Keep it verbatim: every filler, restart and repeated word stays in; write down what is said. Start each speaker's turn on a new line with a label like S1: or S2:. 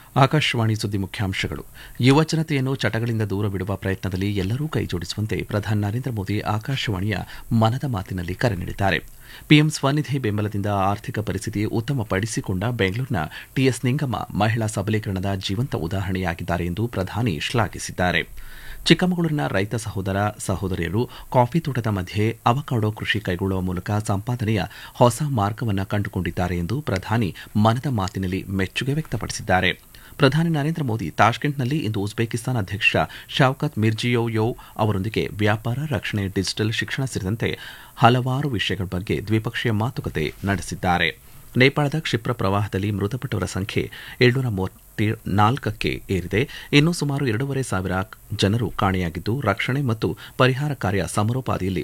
S1: ಆಕಾಶವಾಣಿ ಸುದ್ದಿ ಮುಖ್ಯಾಂಶಗಳು. ಯುವಜನತೆಯನ್ನು ಚಟಗಳಿಂದ ದೂರ ಬಿಡುವ ಪ್ರಯತ್ನದಲ್ಲಿ ಎಲ್ಲರೂ ಕೈಜೋಡಿಸುವಂತೆ ಪ್ರಧಾನಿ ನರೇಂದ್ರ ಮೋದಿ ಆಕಾಶವಾಣಿಯ ಮನದ ಮಾತಿನಲ್ಲಿ ಕರೆ ನೀಡಿದ್ದಾರೆ. ಪಿಎಂ ಸ್ವನಿಧಿ ಬೆಂಬಲದಿಂದ ಆರ್ಥಿಕ ಪರಿಸ್ಥಿತಿ ಉತ್ತಮಪಡಿಸಿಕೊಂಡ ಬೆಂಗಳೂರಿನ ಟಿಎಸ್ ನಿಂಗಮ್ಮ ಮಹಿಳಾ ಸಬಲೀಕರಣದ ಜೀವಂತ ಉದಾಹರಣೆಯಾಗಿದ್ದಾರೆ ಎಂದು ಪ್ರಧಾನಿ ಶ್ಲಾಘಿಸಿದ್ದಾರೆ. ಚಿಕ್ಕಮಗಳೂರಿನ ರೈತ ಸಹೋದರ ಸಹೋದರಿಯರು ಕಾಫಿ ತೋಟದ ಮಧ್ಯೆ ಅವಕಾಡೋ ಕೃಷಿ ಕೈಗೊಳ್ಳುವ ಮೂಲಕ ಸಂಪಾದನೆಯ ಹೊಸ ಮಾರ್ಗವನ್ನು ಕಂಡುಕೊಂಡಿದ್ದಾರೆ ಎಂದು ಪ್ರಧಾನಿ ಮನದ ಮಾತಿನಲ್ಲಿ ಮೆಚ್ಚುಗೆ ವ್ಯಕ್ತಪಡಿಸಿದ್ದಾರೆ. ಪ್ರಧಾನಿ ನರೇಂದ್ರ ಮೋದಿ ತಾಷ್ಕೆಂಟ್ನಲ್ಲಿ ಇಂದು ಉಜ್ಬೇಕಿಸ್ತಾನ್ ಅಧ್ಯಕ್ಷ ಶೌಕತ್ ಮಿರ್ಜಿಯೋಯೆವ್ ಅವರೊಂದಿಗೆ ವ್ಯಾಪಾರ, ರಕ್ಷಣೆ, ಡಿಜಿಟಲ್ ಶಿಕ್ಷಣ ಸೇರಿದಂತೆ ಹಲವಾರು ವಿಷಯಗಳ ಬಗ್ಗೆ ದ್ವಿಪಕ್ಷೀಯ ಮಾತುಕತೆ ನಡೆಸಿದ್ದಾರೆ. ನೇಪಾಳದ ಕ್ಷಿಪ್ರ ಪ್ರವಾಹದಲ್ಲಿ ಮೃತಪಟ್ಟವರ ಸಂಖ್ಯೆ ಏಳ್ನೂರ ಮೂವತ್ನಾಲ್ಕಕ್ಕೆ ಏರಿದೆ. ಇನ್ನೂ ಸುಮಾರು ಎರಡೂವರೆ ಸಾವಿರ ಜನರು ಕಾಣೆಯಾಗಿದ್ದು, ರಕ್ಷಣೆ ಮತ್ತು ಪರಿಹಾರ ಕಾರ್ಯ ಸಮರೋಪಾದಿಯಲ್ಲಿ